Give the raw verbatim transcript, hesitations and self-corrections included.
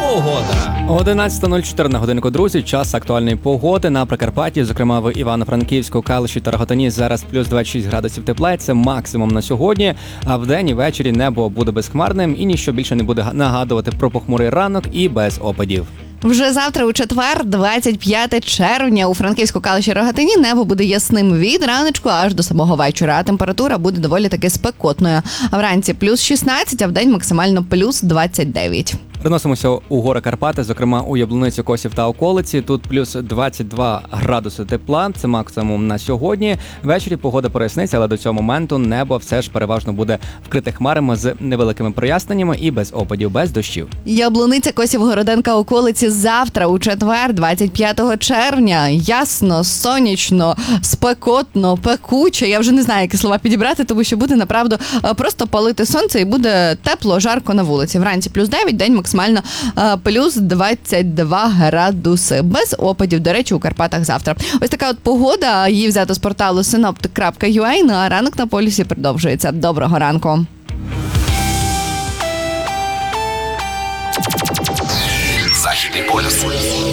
Погода. одинадцята нуль чотири на годинку, друзі. Час актуальної погоди на Прикарпатті, зокрема в Івано-Франківську, Калуші та Рогатині. Зараз плюс двадцять шість градусів тепла. Це максимум на сьогодні. А вдень і ввечері небо буде безхмарним і ніщо більше не буде нагадувати про похмурий ранок і без опадів. Вже завтра у четвер, двадцять п'яте червня, у Франківську, Калуші, Рогатині небо буде ясним від раночку аж до самого вечора, а температура буде доволі таки спекотною. А вранці плюс шістнадцять, а вдень максимально плюс двадцять дев'ять. Переносимося у гори Карпати, зокрема у Яблуницю, Косів та околиці. Тут плюс двадцять два градуси тепла, це максимум на сьогодні. Ввечері погода проясниться, але до цього моменту небо все ж переважно буде вкрите хмарами з невеликими проясненнями і без опадів, без дощів. Яблуниця, Косів, Городенка, околиці завтра у четвер, двадцять п'ятого червня. Ясно, сонячно, спекотно, пекуче. Я вже не знаю, які слова підібрати, тому що буде, направду, просто палити сонце і буде тепло, жарко на вулиці. Вранці плюс дев'ять, день максимально плюс двадцять два градуси. Без опадів, до речі, у Карпатах завтра. Ось така от погода, її взято з порталу синоптик крапка ю а. Ну а ранок на полюсі продовжується. Доброго ранку. Західний полюс.